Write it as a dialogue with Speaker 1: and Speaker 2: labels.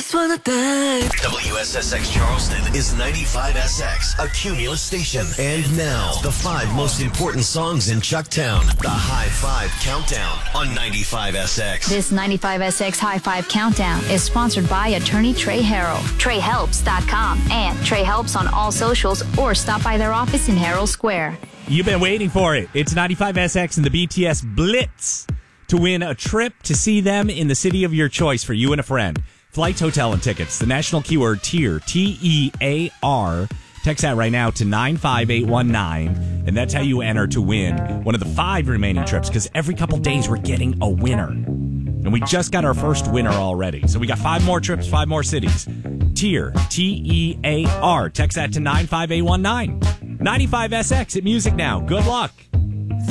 Speaker 1: just wanna dive.
Speaker 2: WSSX Charleston is 95SX, a Cumulus station. And now, the 5 most important songs in Chucktown. The High 5 Countdown on 95SX.
Speaker 3: This 95SX High 5 Countdown is sponsored by attorney Trey Harrell, TreyHelps.com, and Trey Helps on all socials, or stop by their office in Herald Square.
Speaker 4: You've been waiting for it. It's 95SX and the BTS Blitz to win a trip to see them in the city of your choice for you and a friend. Flights, hotel, and tickets. The national keyword TEAR, T-E-A-R. Text that right now to 95819, and that's how you enter to win one of the 5 remaining trips, because every couple days we're getting a winner. And we just got our first winner already. So we got 5 more trips, 5 more cities. TEAR, T-E-A-R. Text that to 95819. 95SX at Music Now. Good luck.